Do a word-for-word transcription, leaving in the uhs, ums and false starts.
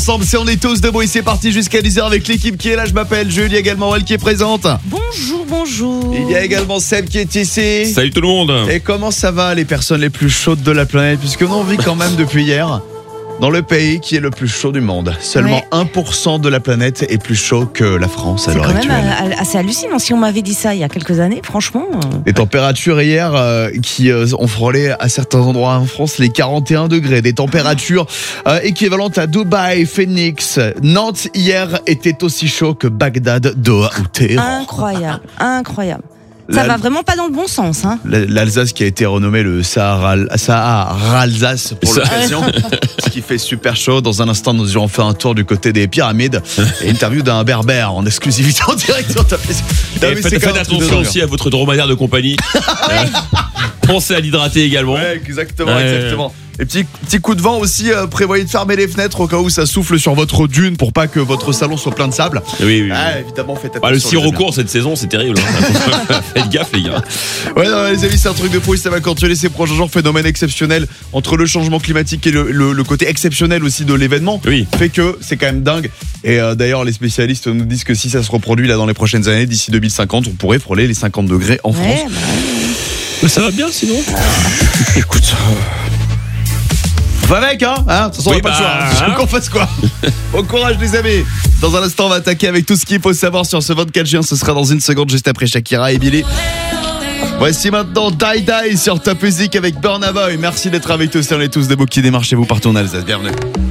ensemble, c'est On est tous debout et c'est parti jusqu'à dix heures avec l'équipe qui est là. Je m'appelle Jules, il y a également Elle qui est présente. Bonjour, bonjour. Il y a également Seb qui est ici. Salut tout le monde. Et comment ça va les personnes les plus chaudes de la planète? Puisque nous on vit quand même depuis hier dans le pays qui est le plus chaud du monde. Seulement Ouais. un pour cent de la planète est plus chaud que la France à C'est l'heure quand même actuelle. euh, assez hallucinant. Si on m'avait dit ça il y a quelques années, franchement. euh, Les températures hier euh, qui euh, ont frôlé à certains endroits en France les quarante et un degrés. Des températures euh, équivalentes à Dubaï, Phoenix. Nantes hier était aussi chaud que Bagdad, Doha ou Téhéran. Incroyable, incroyable. Ça La- va vraiment pas dans le bon sens, hein. L'Alsace qui a été renommé le Sahara, Sahara-Alsace pour Ça- l'occasion, ce qui fait super chaud. Dans un instant, nous irons faire un tour du côté des pyramides et interview d'un berbère en exclusivité en direct sur ta Facebook. Et faites, faites attention aussi à votre dromadaire de compagnie. Euh, Pensez à l'hydrater également. Ouais, exactement, Ouais. exactement. Et petit, petit coup de vent aussi, euh, prévoyez de fermer les fenêtres au cas où ça souffle sur votre dune pour pas que votre salon soit plein de sable. Oui, oui, oui. Ah, évidemment, faites attention. Bah, le les amis. sirocourt cette saison, c'est terrible. Hein. Faites gaffe, les gars. Ouais, non, les amis, c'est un truc de fou et ça va continuer ces prochains jours. Phénomène exceptionnel entre le changement climatique et le, le- le côté exceptionnel aussi de l'événement. Oui. Fait que c'est quand même dingue. Et euh, d'ailleurs, les spécialistes nous disent que si ça se reproduit là dans les prochaines années, d'ici deux mille cinquante, on pourrait frôler les cinquante degrés en Ouais, France. bah, Ça va bien sinon. Écoute. Va avec, hein, hein. De toute façon, Oui, on a pas bah, le choix. Hein. Je veux hein. qu'on fasse quoi? Bon courage, les amis. Dans un instant, on va attaquer avec tout ce qu'il faut savoir sur ce vingt-quatre juin. Ce sera dans une seconde, juste après Shakira et Billy. Voici maintenant Die Die sur Top Music avec Burna Boy. Merci d'être avec tous. On est tous debout qui démarrent chez vous partout en Alsace. Bienvenue.